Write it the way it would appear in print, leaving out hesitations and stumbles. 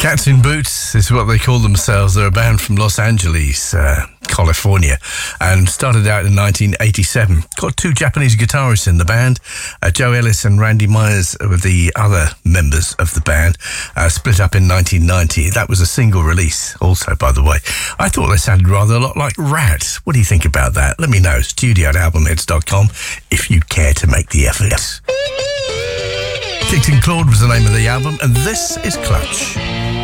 Cats in Boots is what they call themselves. They're a band from Los Angeles, California, and started out in 1987. Got two Japanese guitarists in the band. Joe Ellis and Randy Myers were the other members of the band. Split up in 1990. That was a single release also, by the way. I thought they sounded rather a lot like Rat. What do you think about that? Let me know. studio@albumheads.com if you care to make the effort. Kicked and Clawed was the name of the album, and this is Clutch.